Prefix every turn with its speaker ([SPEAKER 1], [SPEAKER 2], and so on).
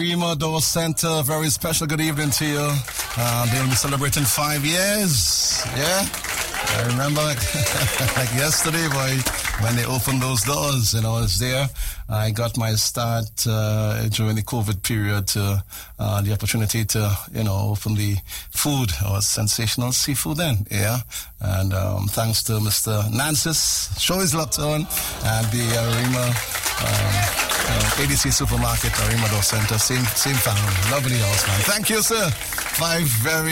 [SPEAKER 1] Arima Door Center. Very special good evening to you. They'll be celebrating 5 years. Yeah, I remember like yesterday, boy, when they opened those doors. I was there. I got my start during the COVID period to the opportunity to, open the food. It was sensational seafood then, yeah. And thanks to Mr. Nancis, show is locked on, and the Arima ADC Supermarket, Arima Door Center, same family. Lovely house, man. Thank you, sir. 5 very